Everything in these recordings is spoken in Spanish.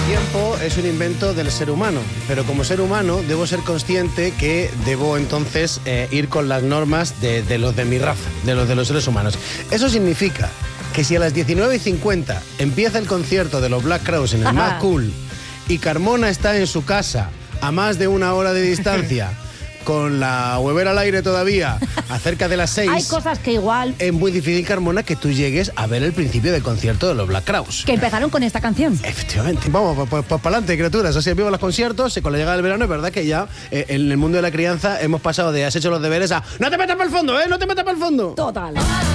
tiempo es un invento del ser humano, pero como ser humano debo ser consciente que debo entonces ir con las normas de los de mi raza, de los seres humanos. Eso significa que si a las 19:50 empieza el concierto de los Black Crowes en el Mad Cool y Carmona está en su casa a más de 1 hora de distancia, con la huevera al aire todavía, a cerca de las 6... Hay cosas que igual... Es muy difícil, Carmona, que tú llegues a ver el principio del concierto de los Black Crowes. Que empezaron con esta canción. Efectivamente. Vamos, pues para adelante, criaturas. Así vivo los conciertos, con la llegada del verano, es verdad que ya en el mundo de la crianza hemos pasado de has hecho los deberes a ¡no te metas para el fondo, no te metas para el fondo! Total.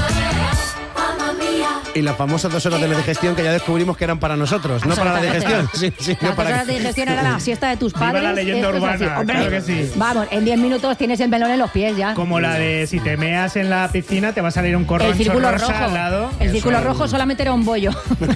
Y las famosas 2 horas de la digestión que ya descubrimos que eran para nosotros, no para la digestión. Sí, las 2 horas de digestión era la siesta de tus padres. Viva la leyenda urbana, Hombre, claro que sí. Vamos, en 10 minutos tienes el melón en los pies ya. Como la de si te meas en la piscina te va a salir un corroncho el círculo rosa rojo. al lado. El círculo rojo solamente era un bollo.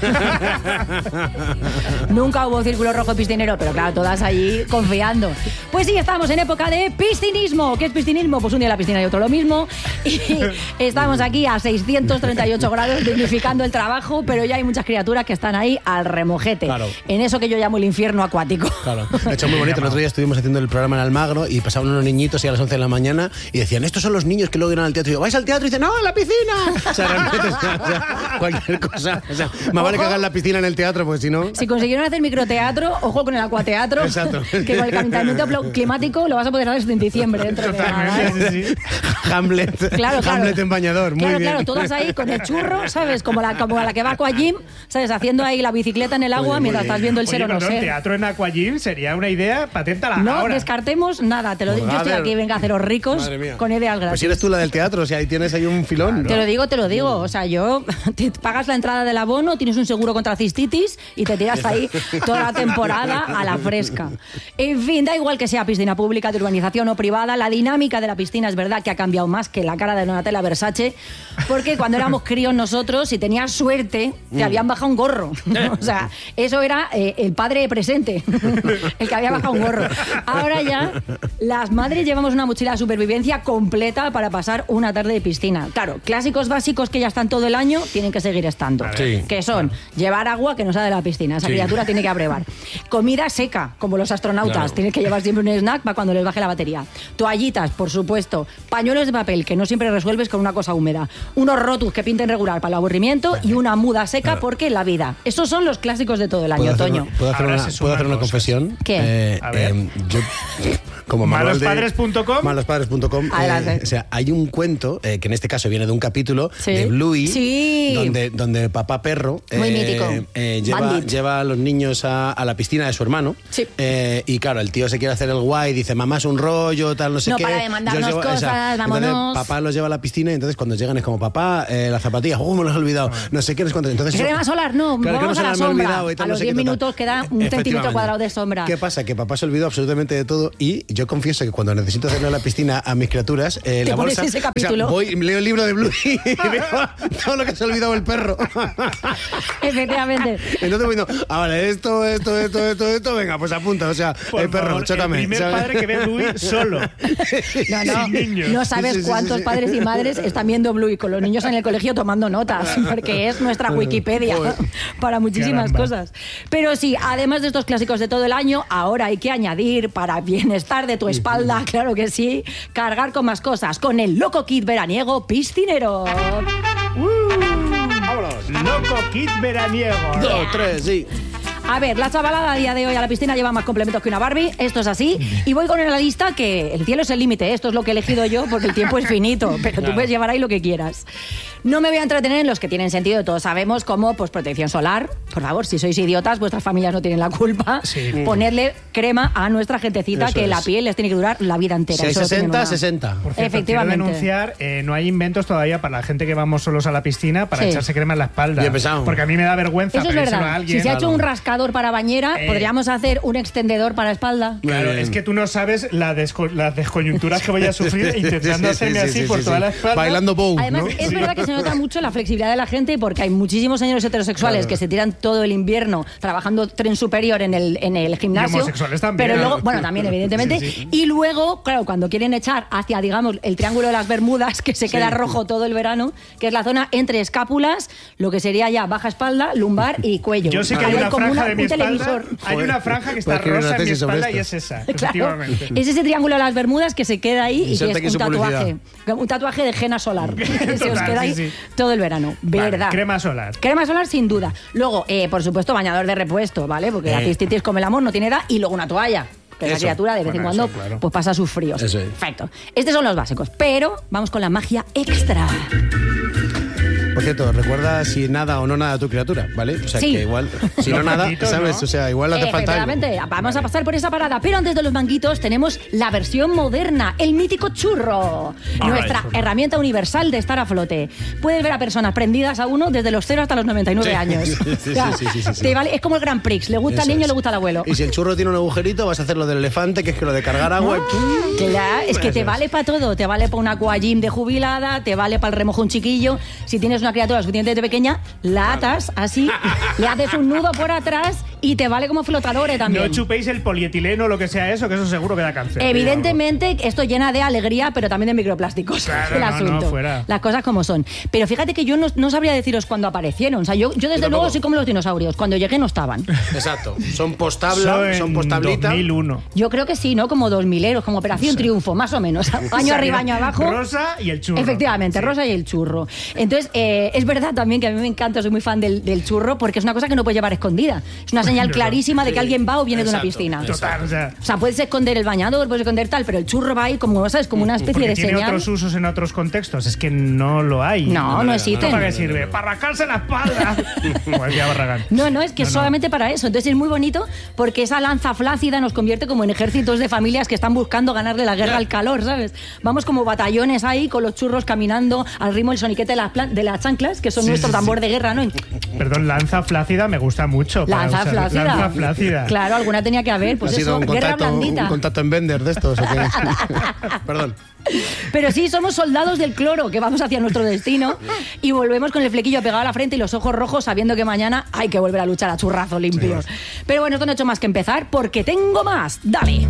Nunca hubo círculo rojo piscinero, pero claro, todas allí confiando. Pues sí, estamos en época de piscinismo. ¿Qué es piscinismo? Pues un día en la piscina y otro lo mismo. Y estamos aquí a 638 grados dignificando el trabajo, pero ya hay muchas criaturas que están ahí al remojete. Claro. En eso que yo llamo el infierno acuático. Claro, de hecho muy bonito. El otro día estuvimos haciendo el programa en Almagro y pasaban unos niñitos y a las 11 de la mañana y decían, estos son los niños que luego irán al teatro. Y yo, ¿vais al teatro? Y dicen, ¡no, a la piscina! O sea, realmente, o sea, cualquier cosa. O sea, más vale que hagan la piscina en el teatro, porque si no... Si consiguieron hacer microteatro, ojo con el acuateatro. Exacto. Que con el calentamiento climático lo vas a poder hacer en diciembre dentro de nada, ¿eh? Sí. Hamlet. Claro. Hamlet en bañador, muy bien. Claro, todas ahí con el churro, ¿sabes? Como la que va a Aquagym, ¿sabes? Haciendo ahí la bicicleta en el agua mientras estás viendo el ser o no Oye, ser. teatro en Aquagym sería una idea patenta No ahora. descartemos nada, te lo digo. Yo estoy aquí, venga a haceros ricos con ideas gratis. Pues si eres tú la del teatro, o sea, ahí tienes ahí un filón. Te lo digo. O sea, te pagas la entrada del abono, tienes un seguro contra cistitis y te tiras ahí toda la temporada a la fresca. En fin, da igual que sea piscina pública, de urbanización o privada, la dinámica de la piscina es verdad que ha cambiado más que la cara de Donatella Versace, porque cuando éramos críos nosotros, si tenías suerte, te habían bajado un gorro. O sea, eso era el padre presente, el que había bajado un gorro. Ahora ya, las madres llevamos una mochila de supervivencia completa para pasar una tarde de piscina. Claro, clásicos básicos que ya están todo el año tienen que seguir estando. Sí. Que son llevar agua que no sea de la piscina. Esa criatura tiene que abrevar. Comida seca, como los astronautas. Claro. Tienes que llevar siempre un snack para cuando les baje la batería. Toallitas, por supuesto. Pañuelos de papel, que no siempre resuelves con una cosa húmeda. Unos rotus que pinten regular para el aburrimiento y una muda seca porque la vida. Esos son los clásicos de todo el año, Toño. ¿Puedo hacer Ahora una, se suman ¿puedo hacer una cosas. confesión? ¿Qué? A ver. Yo, como manual de- Malospadres.com. Malospadres.com. Adelante. O sea, hay un cuento que en este caso viene de un capítulo Sí. de Bluey, Sí. donde papá perro Muy mítico. Bandit. lleva a los niños a la piscina de su hermano. Sí. Y claro, el tío se quiere hacer el guay, dice, mamá es un rollo, tal, no sé No qué. para de mandarnos Yo os llevo- cosas, Entonces, vámonos. papá los lleva a la piscina y entonces cuando llegan es como, papá, las zapatillas, me los he olvidado, no sé qué, no sé cuánto. Entonces, Crema solar, no, Claro, vamos crema a la solar me he sombra. olvidado y tal, A no los sé 10 qué, total. minutos queda un centímetro Efectivamente. cuadrado de sombra. ¿Qué pasa? Que papá se olvidó absolutamente de todo y yo confieso que cuando necesito hacerle a la piscina a mis criaturas, la pones bolsa... ese capítulo. O sea, leo el libro de Bluey y veo todo lo que se ha olvidado el perro. Efectivamente. Entonces voy diciendo, vale, esto, venga, pues apunta, o sea, Por el perro, favor, chócame. el primer ¿sabes? padre que ve Bluey solo. No, Sin niños. no sabes Sí, sí, cuántos sí. padres y madres están viendo Bluey con los niños en el colegio tomando notas, porque es nuestra Wikipedia para muchísimas Caramba. cosas. Pero sí, además de estos clásicos de todo el año, ahora hay que añadir para bienestar de tu espalda, claro que sí, cargar con más cosas, con el Loco Kit veraniego piscinero. Vámonos. Loco Kit veraniego. Yeah. 2, 3, sí. A ver, la chavalada a día de hoy a la piscina lleva más complementos que una Barbie, esto es así, y voy con la lista que el cielo es el límite, esto es lo que he elegido yo porque el tiempo es finito, pero tú puedes llevar ahí lo que quieras. No me voy a entretener en los que tienen sentido, todos sabemos, como pues protección solar, por favor, si sois idiotas, vuestras familias no tienen la culpa, Sí. ponerle crema a nuestra gentecita, Eso que la es. piel les tiene que durar la vida entera. Si hay Eso lo tienen 60, una- 60. Por cierto, Efectivamente. quiero denunciar, no hay inventos todavía para la gente que vamos solos a la piscina para Sí. echarse crema en la espalda. Bien pensado. Porque a mí me da vergüenza Eso es pedírselo verdad. a alguien. Si se ha hecho Claro. un rascador para bañera, podríamos hacer un extendedor para espalda. Claro, Muy bien. es que tú no sabes las descoyunturas que voy a sufrir intentando hacerme así por toda la espalda. Bailando bow, Además, ¿no? es verdad que se nota mucho la flexibilidad de la gente porque hay muchísimos señores heterosexuales que se tiran todo el invierno trabajando tren superior en el gimnasio. Y homosexuales también. Pero luego, bueno, también evidentemente. Sí. Y luego, claro, cuando quieren echar hacia, digamos, el Triángulo de las Bermudas, que se queda rojo todo el verano, que es la zona entre escápulas, lo que sería ya baja espalda, lumbar y cuello. Yo sé que hay una franja de mi espalda, hay una franja que está rosa en mi espalda y es esa, claro, es ese Triángulo de las Bermudas que se queda ahí y que es un tatuaje de henna solar. Se os queda ahí todo el verano, ¿verdad? Vale, crema solar. Crema solar sin duda. Luego, por supuesto, bañador de repuesto, ¿vale? Porque la cistitis como el amor no tiene edad, y luego una toalla. Que la criatura de vez en cuando pues pasa sus fríos. Perfecto. Estos son los básicos. Pero vamos con la magia extra. Por cierto, recuerda si nada o no nada tu criatura, ¿vale? O sea, que igual, si no nada, ¿sabes? ¿No? O sea, igual hace falta algo. Vamos a pasar por esa parada. Pero antes de los manguitos tenemos la versión moderna, el mítico churro. Nuestra herramienta universal de estar a flote. Puedes ver a personas prendidas a uno desde los 0 hasta los 99 años. Sí. Vale, es como el Grand Prix. Le gusta al niño, le gusta al abuelo. Y si el churro tiene un agujerito, vas a hacer lo del elefante, que es que lo de cargar agua. Claro, es que te vale para todo. Te vale para una aquagym de jubilada, te vale para el remojón chiquillo. Si tienes una criatura suficientemente pequeña, la atas así, le haces un nudo por atrás y te vale como flotadores también. No chupéis el polietileno o lo que sea eso, que eso seguro que da cáncer. Evidentemente, esto llena de alegría, pero también de microplásticos. Claro, el asunto. Fuera. Las cosas como son. Pero fíjate que yo no sabría deciros cuándo aparecieron. O sea, yo desde luego soy como los dinosaurios. Cuando llegué no estaban. Exacto. Son postabla, son postablita. 2001. Yo creo que sí, ¿no? Como 2000eros, como Operación Triunfo, más o menos. Año arriba, año abajo. Rosa y el churro. Efectivamente, rosa y el churro. Entonces, es verdad también que a mí me encanta, soy muy fan del churro, porque es una cosa que no puedes llevar escondida. Es una señal clarísima de que alguien va o viene de una piscina. Total, o sea, puedes esconder el bañador, puedes esconder tal, pero el churro va ahí como, ¿sabes? Como una especie de tiene señal. Otros usos en otros contextos, es que no lo hay. No existen. ¿Para qué sirve? Para rascarse la espalda. Pues ya Barragán. No, es que es solamente para eso. Entonces es muy bonito porque esa lanza flácida nos convierte como en ejércitos de familias que están buscando ganarle la guerra al calor, ¿sabes? Vamos como batallones ahí con los churros caminando al ritmo del soniquete de las chanclas, que son nuestro tambor de guerra, ¿no? Perdón, lanza flácida me gusta mucho. Lanza flácida. Flácida. Claro, alguna tenía que haber, pues eso, guerra blandita. Un contacto en Bender de estos. Perdón. Pero sí, somos soldados del cloro, que vamos hacia nuestro destino y volvemos con el flequillo pegado a la frente y los ojos rojos, sabiendo que mañana hay que volver a luchar a churrazo limpios. Pero bueno, esto no he hecho más que empezar, porque tengo más. ¡Dale!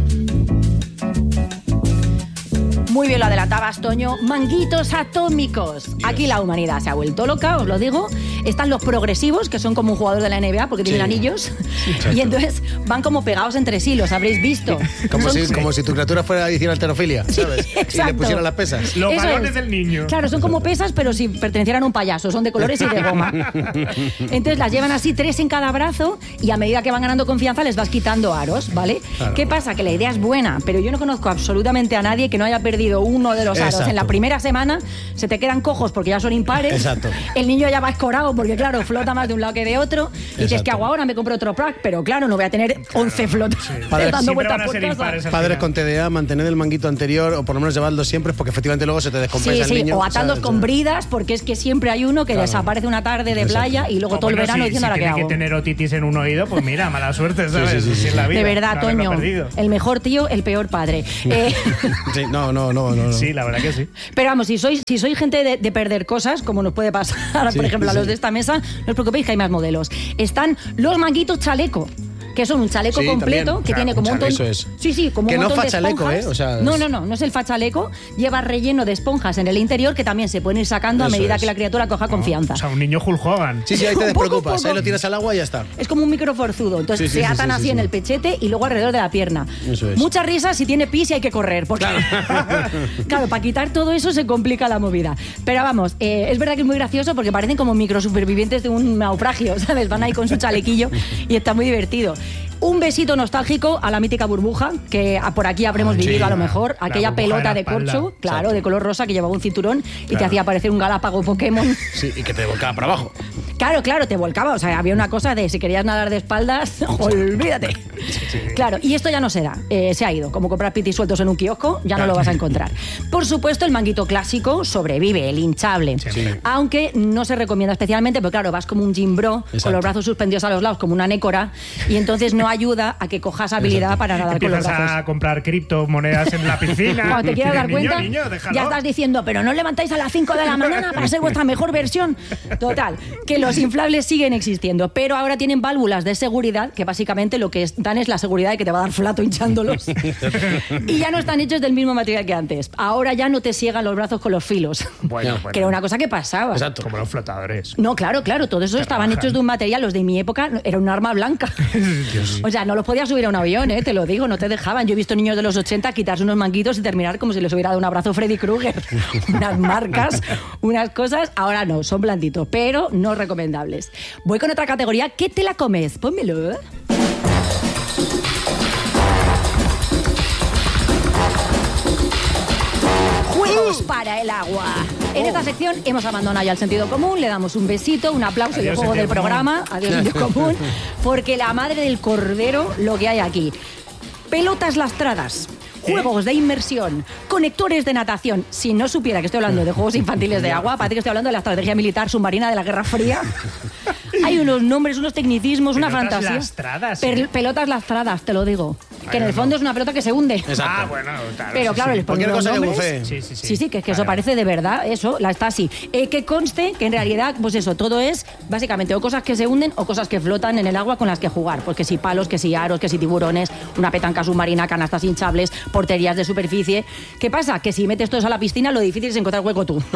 Muy bien lo adelantabas, Toño. Manguitos atómicos. Aquí la humanidad se ha vuelto loca, os lo digo. Están los progresivos, que son como un jugador de la NBA, porque tienen anillos. Y entonces van como pegados entre sí, los habréis visto. Como si tu criatura fuera a decir alterofilia, ¿sabes? Exacto. Y le pusieran las pesas. Los balones del niño. Claro, son como pesas, pero si pertenecieran a un payaso. Son de colores y de goma. Entonces las llevan así, 3 en cada brazo, y a medida que van ganando confianza les vas quitando aros, ¿vale? Claro. ¿Qué pasa? Que la idea es buena, pero yo no conozco absolutamente a nadie que no haya perdido uno de los aros. En la primera semana se te quedan cojos porque ya son impares. Exacto. El niño ya va escorado porque, claro, flota más de un lado que de otro. Y dices, ¿qué hago ahora? Me compro otro pack, pero claro, no voy a tener 11 flotas dando vueltas por casa. Padres con TDA, mantener el manguito anterior o por lo menos llevarlo siempre porque efectivamente luego se te descompensa el niño. O atadlos con bridas porque es que siempre hay uno que desaparece una tarde de playa y luego todo el verano diciendo ahora qué hago. Si tiene que tener otitis en un oído, pues mira, mala suerte, ¿sabes? Sí, en la vida, de verdad, Toño, el mejor tío, el peor padre. Sí, no. Sí, la verdad que sí. Pero vamos, si sois gente de perder cosas, como nos puede pasar, por ejemplo, a los de esta mesa, no os preocupéis que hay más modelos. Están los manguitos chaleco, que son un chaleco completo también, que tiene como un montón. Eso es. Sí, como que un montón no fa de esponjas. chaleco, o sea, No es el fachaleco. Lleva relleno de esponjas en el interior que también se pueden ir sacando a medida que la criatura coja confianza. O sea, un niño Hulk Hogan. Sí, ahí te despreocupas. Ahí lo tiras al agua y ya está. Es como un microforzudo. Entonces se atan así en el pechete y luego alrededor de la pierna. Eso es. Mucha risa si tiene pis y hay que correr. Porque claro, para quitar todo eso se complica la movida. Pero vamos, es verdad que es muy gracioso porque parecen como microsupervivientes de un naufragio, ¿sabes? Van ahí con su chalequillo y está muy divertido. Un besito nostálgico a la mítica burbuja, que por aquí habremos vivido a lo mejor. Aquella pelota de corcho, claro, de color rosa, que llevaba un cinturón y te hacía parecer un galápago Pokémon. Sí, y que te volcaba para abajo. Claro, te volcaba. O sea, había una cosa de si querías nadar de espaldas, olvídate. Sí. Claro, y esto ya no se da. Se ha ido. Como comprar pitis sueltos en un kiosco, ya no lo vas a encontrar. Por supuesto, el manguito clásico sobrevive, el hinchable. Sí. Aunque no se recomienda especialmente, porque claro, vas como un gym bro, exacto, con los brazos suspendidos a los lados, como una nécora, y entonces no ayuda a que cojas habilidad, exacto, para nadar con los brazos. Empiezas a comprar criptomonedas en la piscina. Cuando te quieras dar cuenta, ya estás diciendo, pero no levantáis a las 5 de la mañana para ser vuestra mejor versión. Total, que los inflables siguen existiendo, pero ahora tienen válvulas de seguridad que básicamente lo que dan es la seguridad de que te va a dar flato hinchándolos. Y ya no están hechos del mismo material que antes. Ahora ya no te ciegan los brazos con los filos. Bueno. Que era una cosa que pasaba. Exacto. Como los flotadores. No, claro, todo eso estaban hechos de un material, los de mi época era un arma blanca. O sea, no los podías subir a un avión, te lo digo, no te dejaban. Yo he visto niños de los 80 quitarse unos manguitos y terminar como si les hubiera dado un abrazo Freddy Krueger. Unas marcas, unas cosas. Ahora no, son blanditos, pero no recomendables. Voy con otra categoría. ¿Qué te la comes? Pónmelo. Juegos para el agua. En esta sección hemos abandonado ya el sentido común, le damos un besito, un aplauso y el juego del programa. Adiós, sentido común. Porque la madre del cordero, lo que hay aquí. Pelotas lastradas. Juegos de inmersión, conectores de natación. Si no supiera que estoy hablando de juegos infantiles de agua, parece que estoy hablando de la estrategia militar submarina de la Guerra Fría. Hay unos nombres, unos tecnicismos, una fantasía. Lastradas, pelotas lastradas, te lo digo. Que en el fondo es una pelota que se hunde. Exacto. Bueno, claro. Pero claro, les ponen cualquier los cosa nombres. que bucee. Sí, que eso parece de verdad, eso, la está así. Que conste que en realidad, pues eso, todo es básicamente o cosas que se hunden o cosas que flotan en el agua con las que jugar. Pues que si palos, que si aros, que si tiburones, una petanca submarina, canastas hinchables, porterías de superficie. ¿Qué pasa? Que si metes todo eso a la piscina, lo difícil es encontrar hueco tú.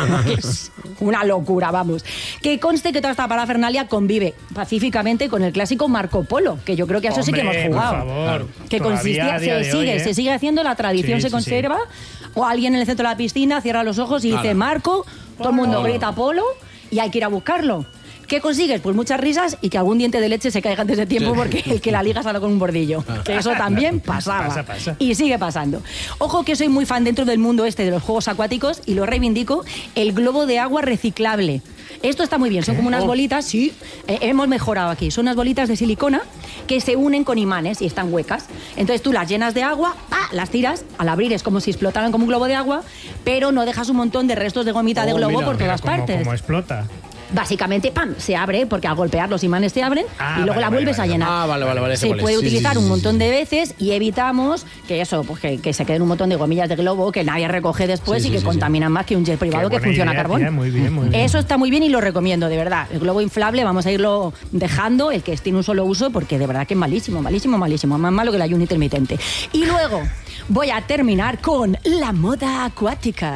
Es una locura, vamos. Que conste que toda esta parafernalia convive pacíficamente con el clásico Marco Polo, que yo creo que a eso sí que hemos jugado. Por favor. Que consistía, se sigue haciendo, la tradición se conserva, o alguien en el centro de la piscina cierra los ojos y dice Marco, todo el mundo grita Polo y hay que ir a buscarlo. ¿Qué consigues? Pues muchas risas y que algún diente de leche se caiga antes de tiempo porque el que la liga sale con un bordillo. Que eso también pasaba. Pasa. Y sigue pasando. Ojo que soy muy fan dentro del mundo de los juegos acuáticos y lo reivindico, el globo de agua reciclable. Esto está muy bien, son como unas bolitas, sí, hemos mejorado aquí, son unas bolitas de silicona que se unen con imanes y están huecas. Entonces tú las llenas de agua, las tiras, al abrir es como si explotaran como un globo de agua, pero no dejas un montón de restos de gomita de globo por todas partes. ¿Cómo explota? Básicamente, ¡pam!, se abre, porque al golpear los imanes se abren y luego la vuelves a llenar. Vale. Se puede utilizar un montón de veces y evitamos que eso, pues que se queden un montón de gomillas de globo que nadie recoge después y que contaminan más que un jet privado que funciona a carbón. Tía, muy bien. Eso está muy bien y lo recomiendo, de verdad. El globo inflable vamos a irlo dejando, el que tiene un solo uso, porque de verdad que es malísimo. Más malo que el ayuno intermitente. Y luego voy a terminar con la moda acuática.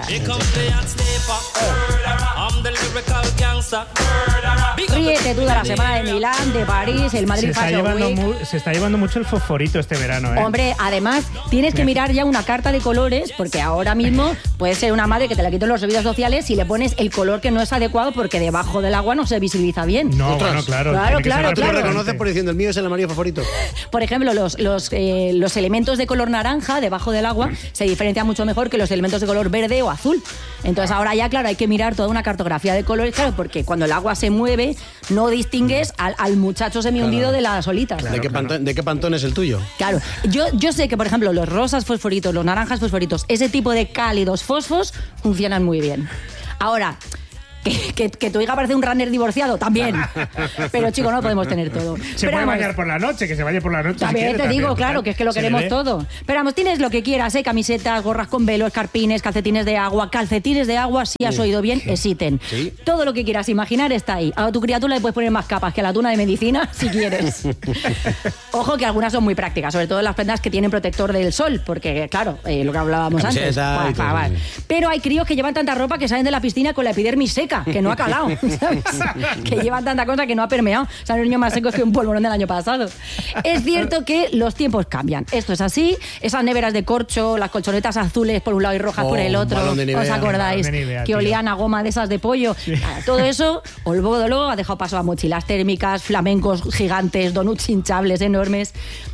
Ríete tú de la semana de Milán, de París, el Madrid Fashion Week. Se está llevando mucho el fosforito este verano, Hombre, además tienes que mirar ya una carta de colores, porque ahora mismo puede ser una madre que te la quite en los servicios sociales si le pones el color que no es adecuado porque debajo del agua no se visibiliza bien. No, bueno, claro. Tú lo reconoces por diciendo el mío es el amarillo favorito. Por ejemplo, los elementos de color naranja debajo del agua se diferencian mucho mejor que los elementos de color verde o azul. Entonces ahora ya, claro, hay que mirar toda una cartografía de colores, claro, porque cuando el agua se mueve no distingues al muchacho semihundido de las olitas. Claro, ¿De qué pantón es el tuyo? Claro, yo sé que, por ejemplo, los rosas fosforitos, los naranjas fosforitos, ese tipo de cálidos fosfos funcionan muy bien. Ahora, que tu hija parece un runner divorciado, también. Pero, chico, no podemos tener todo. Se puede bañar por la noche, que se vaya por la noche. También te digo, claro, que es que lo queremos todo. Pero vamos, tienes lo que quieras, camisetas, gorras con velo, escarpines, calcetines de agua, si has oído bien, existen. ¿Sí? Todo lo que quieras imaginar está ahí. A tu criatura le puedes poner más capas que a la tuna de medicina, si quieres. Ojo que algunas son muy prácticas, sobre todo las prendas que tienen protector del sol, porque, claro, lo que hablábamos antes. Pero hay críos que llevan tanta ropa que salen de la piscina con la epidermis seca, que no ha calado, ¿sabes? Que llevan tanta cosa que no ha permeado. O sea, los niños más secos que un polvorón del año pasado. Es cierto que los tiempos cambian. Esto es así. Esas neveras de corcho, las colchonetas azules por un lado y rojas por el otro. ¿Os acordáis? Que olían a goma de esas de pollo. Sí. Todo eso, Olvodolo ha dejado paso a mochilas térmicas, flamencos gigantes, donuts hinchables enormes.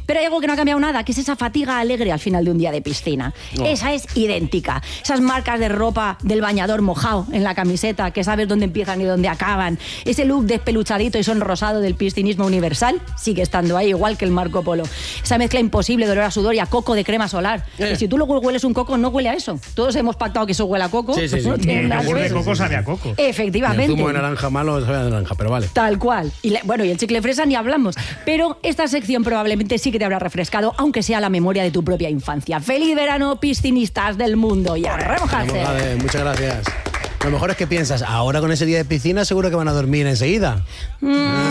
Pero hay algo que no ha cambiado nada, que es esa fatiga alegre al final de un día de piscina. Esa es idéntica. Esas marcas de ropa del bañador mojado en la camiseta, que sabes dónde empiezan y dónde acaban. Ese look despeluchadito y sonrosado del piscinismo universal sigue estando ahí, igual que el Marco Polo. Esa mezcla imposible de olor a sudor y a coco de crema solar. Que si tú luego hueles un coco, no huele a eso. Todos hemos pactado que eso huele a coco. Sí. No tiene nada que ver. El coco sabe a coco. Efectivamente. El zumo de naranja malo sabe a naranja, pero vale. Tal cual. Y el chicle fresa ni hablamos. Pero esta sección probablemente sí que te habrá refrescado, aunque sea la memoria de tu propia infancia. ¡Feliz verano, piscinistas del mundo! Y a remojarse. Muchas gracias. Lo mejor es que piensas, ahora con ese día de piscina seguro que van a dormir enseguida.